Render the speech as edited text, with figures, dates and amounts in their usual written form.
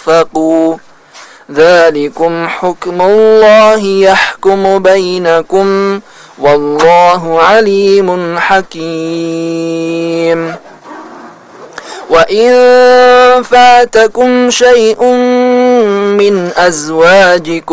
أنفقوا ذلكم حكم الله يحكم بينكم والله عليم حكيم وإن فاتكم شيء من أزواجكم